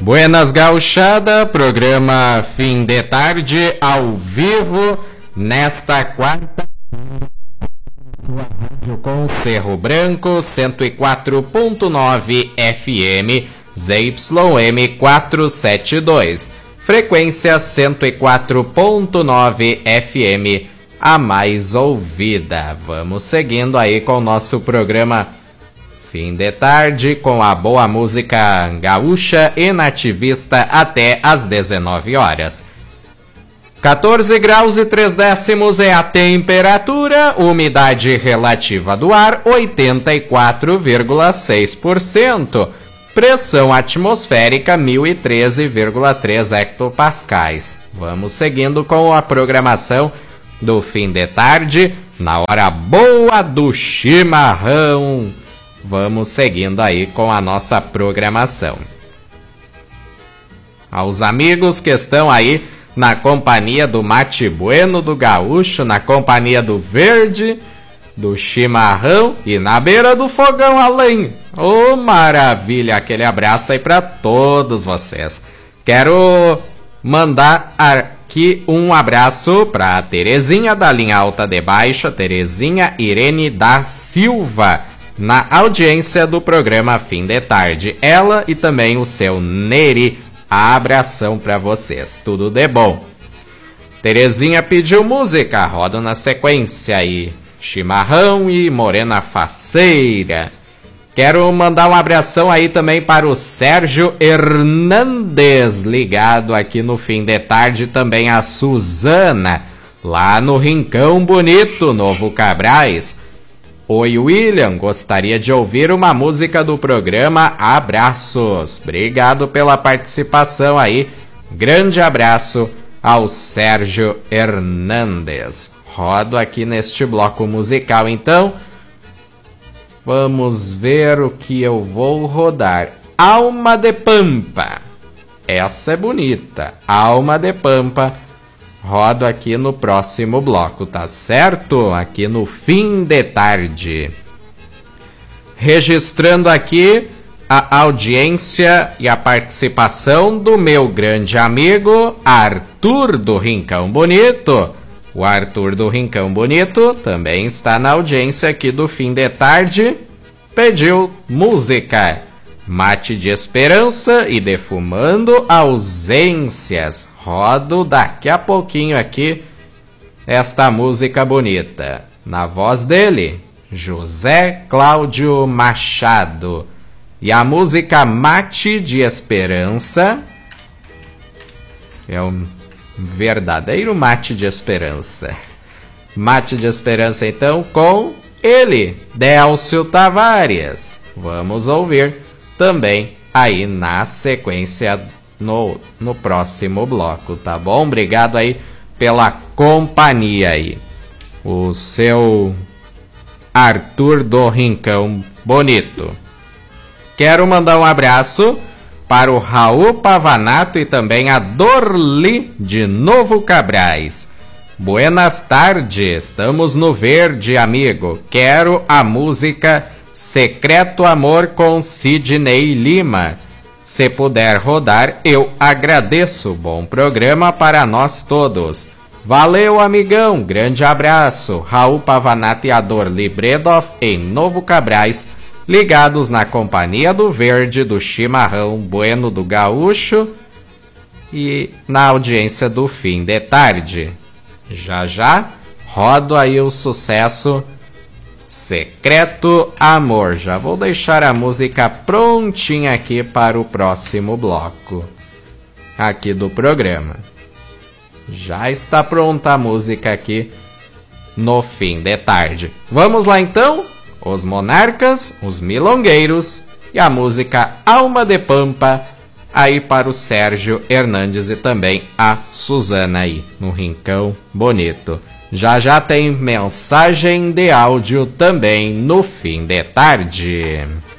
Buenas Gauchada, programa Fim de Tarde, ao vivo, nesta quarta com Cerro Branco, 104.9 FM, ZYM 472, frequência 104.9 FM, a mais ouvida. Vamos seguindo aí com o nosso programa Fim de Tarde, com a boa música gaúcha e nativista até às 19 horas. 14 graus e 3 décimos é a temperatura, umidade relativa do ar 84,6%, pressão atmosférica 1013,3 hectopascais. Vamos seguindo com a programação do Fim de Tarde, na hora boa do chimarrão. Vamos seguindo aí com a nossa programação. Aos amigos que estão aí na companhia do Mate Bueno do Gaúcho, na companhia do Verde, do chimarrão e na beira do fogão a lenha. Oh, maravilha! Aquele abraço aí para todos vocês. Quero mandar aqui um abraço para a Terezinha da linha alta de baixa, Terezinha Irene da Silva, na audiência do programa Fim de Tarde. Ela e também o seu Neri. Abração pra vocês. Tudo de bom. Terezinha pediu música. Roda na sequência aí. Chimarrão e Morena Faceira. Quero mandar um abração aí também para o Sérgio Hernandes, ligado aqui no Fim de Tarde. Também a Suzana, lá no Rincão Bonito, Novo Cabrais. Oi, William, gostaria de ouvir uma música do programa Abraços. Obrigado pela participação aí. Grande abraço ao Sérgio Hernandes. Rodo aqui neste bloco musical, então. Vamos ver o que eu vou rodar. Alma de Pampa. Essa é bonita. Alma de Pampa. Rodo aqui no próximo bloco, tá certo? Aqui no Fim de Tarde. Registrando aqui a audiência e a participação do meu grande amigo Arthur do Rincão Bonito. O Arthur do Rincão Bonito também está na audiência aqui do Fim de Tarde. Pediu música. Mate de Esperança e Defumando Ausências. Rodo daqui a pouquinho aqui esta música bonita. Na voz dele, José Cláudio Machado. E a música Mate de Esperança é um verdadeiro mate de esperança. Mate de Esperança, então, com ele, Délcio Tavares. Vamos ouvir também aí na sequência no próximo bloco, tá bom? Obrigado aí pela companhia aí. O seu Arthur do Rincão Bonito. Quero mandar um abraço para o Raul Pavanato e também a Dorli de Novo Cabrais. Buenas tardes, estamos no verde, amigo. Quero a música Secreto Amor com Sidney Lima. Se puder rodar, eu agradeço. Bom programa para nós todos. Valeu, amigão. Grande abraço. Raul Pavanato e a Dorli Bredoff em Novo Cabrais, ligados na companhia do Verde, do Chimarrão Bueno do Gaúcho e na audiência do Fim de Tarde. Já rodo aí o sucesso Secreto Amor. Já vou deixar a música prontinha aqui para o próximo bloco aqui do programa. Já está pronta a música aqui no Fim de Tarde. Vamos lá então? Os Monarcas, os Milongueiros e a música Alma de Pampa aí para o Sérgio Hernandes e também a Suzana aí no Rincão Bonito. Já tem mensagem de áudio também no Fim de Tarde.